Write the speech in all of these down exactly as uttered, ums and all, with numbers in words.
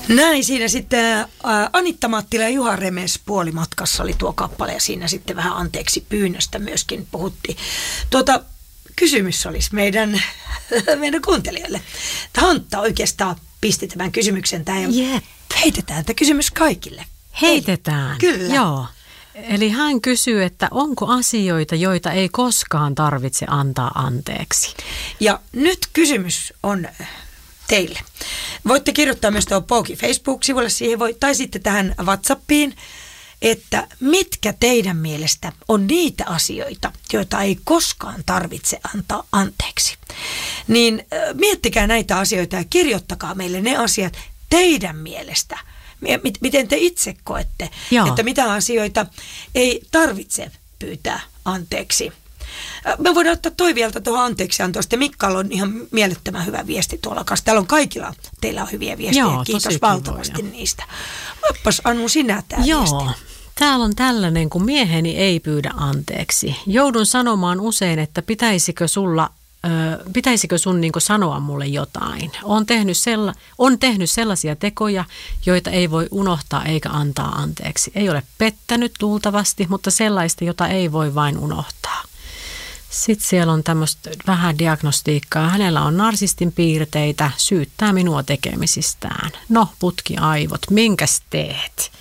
Näin siinä sitten äh, Anitta Mattila ja Juha Remes Puolimatkassa oli tuo kappale ja siinä sitten vähän anteeksi pyynnöstä myöskin puhuttiin. Tuota, kysymys olisi meidän, meidän kuuntelijoille. Hantta oikeastaan pisti tämän kysymyksen tähän ja Jep. heitetään tämä kysymys kaikille. Heitetään. Kyllä. Joo. Eli hän kysyy, että onko asioita, joita ei koskaan tarvitse antaa anteeksi? Ja nyt kysymys on teille. Voitte kirjoittaa myös tuohon Pouki Facebook-sivulle siihen voi, tai sitten tähän WhatsAppiin, että mitkä teidän mielestä on niitä asioita, joita ei koskaan tarvitse antaa anteeksi. Niin miettikää näitä asioita ja kirjoittakaa meille ne asiat teidän mielestä. Miten te itse koette, Joo. että mitä asioita ei tarvitse pyytää anteeksi. Me voidaan ottaa Toivialta tuohon anteeksiantoista. Mikkalla on ihan mielettömän hyvä viesti tuolla kanssa. Täällä on kaikilla, teillä on hyviä viestejä. Joo, kiitos valtavasti kivoja. Niistä. Oppas Anu sinä tämä Joo. viesti. Täällä on tällainen, kun mieheni ei pyydä anteeksi. Joudun sanomaan usein, että pitäisikö sulla Ö, pitäisikö sun niin kuin sanoa mulle jotain? On tehnyt, sella, on tehnyt sellaisia tekoja, joita ei voi unohtaa eikä antaa anteeksi. Ei ole pettänyt luultavasti, mutta sellaista, jota ei voi vain unohtaa. Sitten siellä on tämmöistä vähän diagnostiikkaa. Hänellä on narsistin piirteitä, syyttää minua tekemisistään. No, putkiaivot, minkäs teet?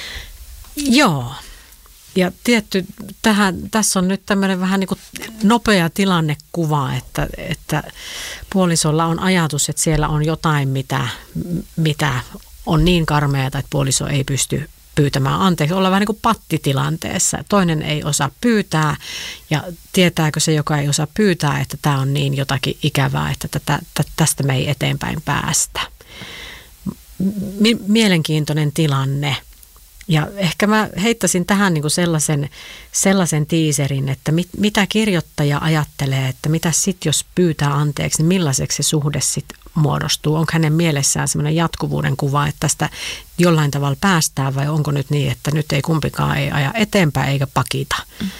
Joo. Ja tietty, tähän, tässä on nyt tämmöinen vähän niin kuin nopea tilannekuva, että, että puolisolla on ajatus, että siellä on jotain, mitä, mitä on niin karmeata, että puoliso ei pysty pyytämään anteeksi. Ollaan vähän niin kuin pattitilanteessa. Toinen ei osaa pyytää ja tietääkö se, joka ei osaa pyytää, että tämä on niin jotakin ikävää, että tätä, tästä me ei eteenpäin päästä. Mielenkiintoinen tilanne. Ja ehkä mä heittäisin tähän niin kuin sellaisen, sellaisen tiiserin, että mit, mitä kirjoittaja ajattelee, että mitä sitten jos pyytää anteeksi, niin millaiseksi se suhde sitten muodostuu. Onko hänen mielessään semmoinen jatkuvuuden kuva, että tästä jollain tavalla päästään vai onko nyt niin, että nyt ei kumpikaan ei aja eteenpäin eikä pakita?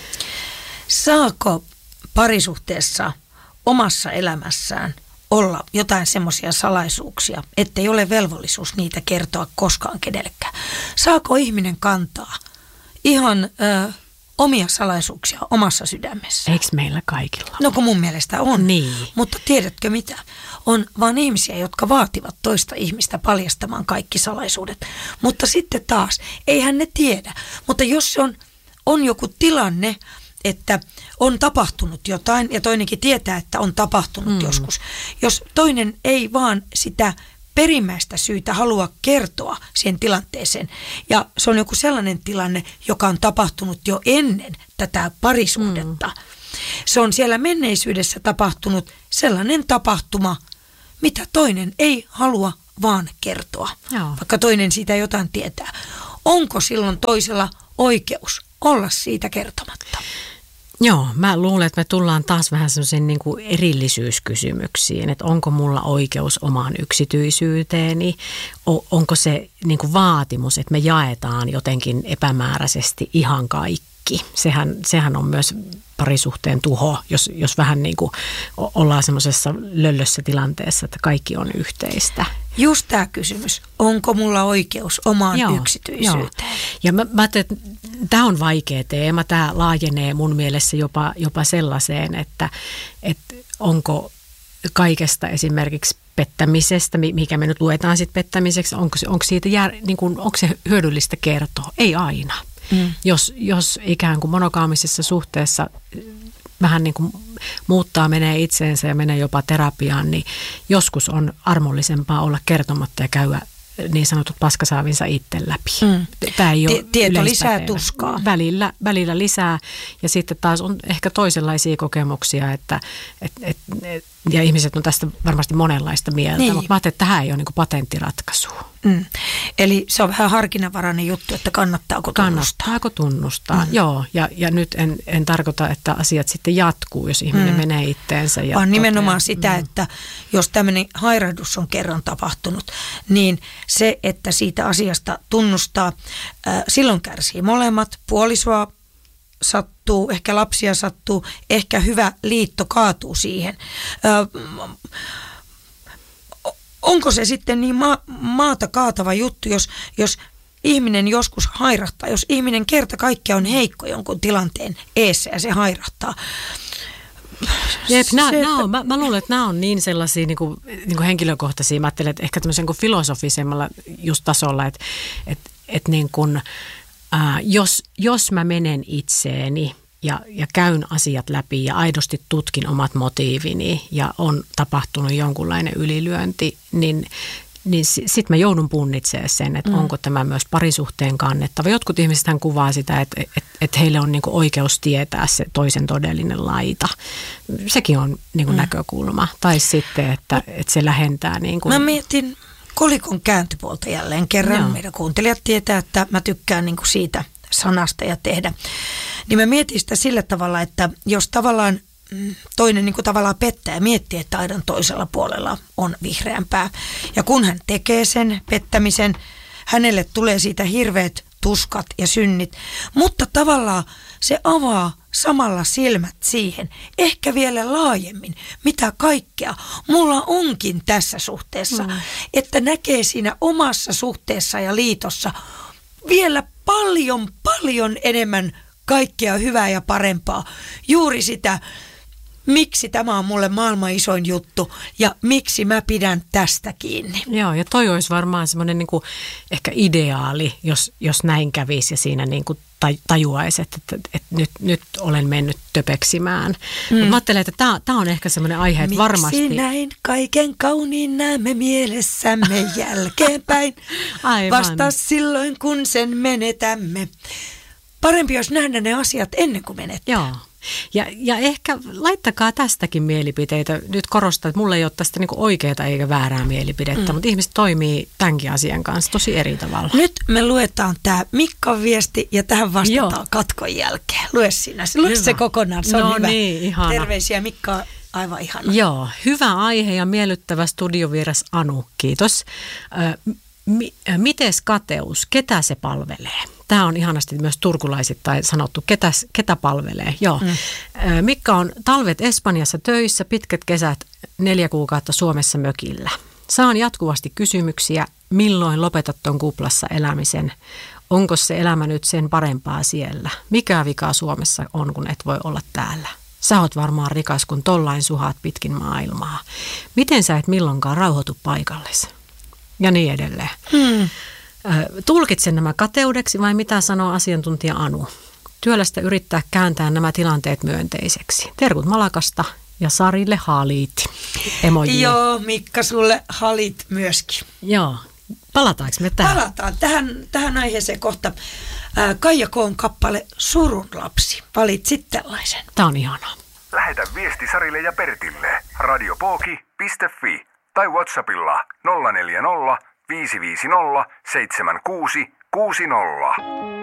Saako parisuhteessa omassa elämässään olla jotain semmoisia salaisuuksia, ettei ole velvollisuus niitä kertoa koskaan kenellekään? Saako ihminen kantaa ihan ö, omia salaisuuksia omassa sydämessä? Eikö meillä kaikilla? No kun mun mielestä on. Niin. Mutta tiedätkö mitä? On vaan ihmisiä, jotka vaativat toista ihmistä paljastamaan kaikki salaisuudet. Mutta sitten taas, eihän ne tiedä. Mutta jos on, on joku tilanne, että on tapahtunut jotain ja toinenkin tietää, että on tapahtunut mm. joskus. Jos toinen ei vaan sitä perimmäistä syytä halua kertoa sen tilanteeseen ja se on joku sellainen tilanne, joka on tapahtunut jo ennen tätä parisuhdetta. Mm. Se on siellä menneisyydessä tapahtunut sellainen tapahtuma, mitä toinen ei halua vaan kertoa, Joo. vaikka toinen siitä jotain tietää. Onko silloin toisella oikeus olla siitä kertomatta? Joo, mä luulen, että me tullaan taas vähän semmoisen niin kuin erillisyyskysymyksiin, että onko mulla oikeus omaan yksityisyyteeni, o- onko se niin kuin vaatimus, että me jaetaan jotenkin epämääräisesti ihan kaikki. Sehän, sehän on myös parisuhteen tuho, jos, jos vähän niin kuin ollaan semmoisessa löllössä tilanteessa, että kaikki on yhteistä. Just tämä kysymys, onko mulla oikeus omaan joo, yksityisyyteen? Joo. Ja mä, mä ajattelin, että tämä on vaikea teema, tämä laajenee mun mielessä jopa, jopa sellaiseen, että, että onko kaikesta esimerkiksi pettämisestä, mikä me nyt luetaan sitten pettämiseksi, onko, onko, siitä jär, niin kuin, onko se hyödyllistä kertoa? Ei aina. Mm. Jos, jos ikään kuin monogaamisessa suhteessa vähän niin kuin muuttaa, menee itseensä ja menee jopa terapiaan, niin joskus on armollisempaa olla kertomatta ja käydä niin sanotut paskasaavinsa itse läpi. Mm. Tämä ei ole Tieto lisää tuskaa. Välillä, välillä lisää ja sitten taas on ehkä toisenlaisia kokemuksia, että, et, et, et, ja ihmiset on tästä varmasti monenlaista mieltä, niin. Mutta mä ajattelin, että tähän ei ole niin kuin patenttiratkaisu. Mm. Eli se on vähän harkinnanvarainen juttu, että kannattaako tunnustaa. Kannattaako tunnustaa, mm. joo. Ja, ja nyt en, en tarkoita, että asiat sitten jatkuu, jos ihminen mm. menee itteensä. Ja vaan nimenomaan sitä, mm. että jos tämmöinen hairahdus on kerran tapahtunut, niin se, että siitä asiasta tunnustaa, äh, silloin kärsii molemmat, puolisoa sattuu, ehkä lapsia sattuu, ehkä hyvä liitto kaatuu siihen. Äh, onko se sitten niin ma- maata kaatava juttu, jos, jos ihminen joskus hairahtaa, jos ihminen kerta kaikkiaan on heikko jonkun tilanteen eessä ja se hairahtaa. Jep, nää, se, nää että... on, mä, mä luulen, että nämä on niin sellaisia niin kuin, niin kuin henkilökohtaisia. Mä ajattelen, että ehkä tämmöisen kuin filosofisemmalla just tasolla, että, että, että niin kuin, ää, jos, jos mä menen itseeni ja, ja käyn asiat läpi ja aidosti tutkin omat motiivini ja on tapahtunut jonkunlainen ylilyönti, niin niin sitten mä joudun punnitsemaan sen, että mm. onko tämä myös parisuhteen kannettava. Jotkut ihmisethän kuvaa sitä, että, että, että heille on niinku oikeus tietää se toisen todellinen laita. Sekin on niinku mm. näkökulma. Tai sitten, että, että se lähentää. Niinku... Mä mietin kolikon kääntöpuolta jälleen kerran. Joo. Meidän kuuntelijat tietää, että mä tykkään niinku siitä sanasta ja tehdä. Niin mä mietin sitä sillä tavalla, että jos tavallaan toinen niin kuin tavallaan pettää ja miettii, että aidan toisella puolella on vihreämpää. Ja kun hän tekee sen pettämisen, hänelle tulee siitä hirveät tuskat ja synnit. Mutta tavallaan se avaa samalla silmät siihen, ehkä vielä laajemmin, mitä kaikkea mulla onkin tässä suhteessa. Mm. Että näkee siinä omassa suhteessa ja liitossa vielä paljon, paljon enemmän kaikkea hyvää ja parempaa. Juuri sitä, miksi tämä on mulle maailman isoin juttu ja miksi mä pidän tästä kiinni. Joo, ja toi olisi varmaan semmoinen niin kuin ehkä ideaali, jos, jos näin kävisi ja siinä niin kuin tajuaisi, että, että, että nyt, nyt olen mennyt töpeksimään. Mm. Mä ajattelen, että tämä, tämä on ehkä semmoinen aihe, että miksi varmasti... Miksi näin kaiken kauniin näemme mielessämme jälkeenpäin? Aivan. Vasta silloin, kun sen menetämme. Parempi, jos nähdään ne asiat ennen kuin menettää. Joo. Ja, ja ehkä laittakaa tästäkin mielipiteitä. Nyt korostan, että mulla ei ole tästä niinku oikeaa eikä väärää mielipidettä, mm. mutta ihmiset toimii tämänkin asian kanssa tosi eri tavalla. Nyt me luetaan tämä Mikkan viesti ja tähän vastataan Joo. katkon jälkeen. Lue sinä. Lue se kokonaan, se on no hyvä. Niin, ihana. Terveisiä Mikka, aivan ihana. Joo, hyvä aihe ja miellyttävä studiovieras Anu, kiitos. M- mites kateus, ketä se palvelee? Tämä on ihanasti myös turkulaisittain sanottu, ketä, ketä palvelee. Joo. Mm. Mikka on talvet Espanjassa töissä, pitkät kesät, neljä kuukautta Suomessa mökillä. Saan jatkuvasti kysymyksiä, milloin lopetat ton kuplassa elämisen? Onko se elämä nyt sen parempaa siellä? Mikä vika Suomessa on, kun et voi olla täällä? Sä oot varmaan rikas, kun tollain suhaat pitkin maailmaa. Miten sä et milloinkaan rauhoitu paikallesi? Ja niin edelleen. Hmm. Tulkitsen nämä kateudeksi vai mitä sanoo asiantuntija Anu? Työlästä yrittää kääntää nämä tilanteet myönteiseksi. Terkut Malakasta ja Sarille halit. Emoji. Joo, Mikka, sulle halit myöskin. Joo. Palataanko me tähän? Palataan tähän, tähän aiheeseen kohta. Ää, Kaija Koon kappale Surun lapsi. Valitsit tällaisen. Tää on ihanaa. Lähetä viesti Sarille ja Pertille. radiopoki piste fi tai WhatsAppilla nolla neljä nolla viisi viisi nolla seitsemän kuusi kuusi nolla.